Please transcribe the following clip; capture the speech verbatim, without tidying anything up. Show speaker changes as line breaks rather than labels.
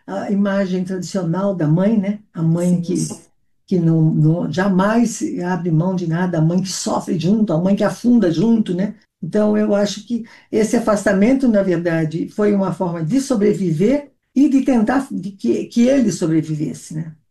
a imagem tradicional da mãe, né? A mãe
Sim,
que, que não, não- jamais abre mão de nada, a mãe que sofre junto, a mãe que afunda junto, né? Então, eu acho que esse afastamento, na verdade, foi uma forma de sobreviver e de tentar de que, que ele sobrevivesse, né?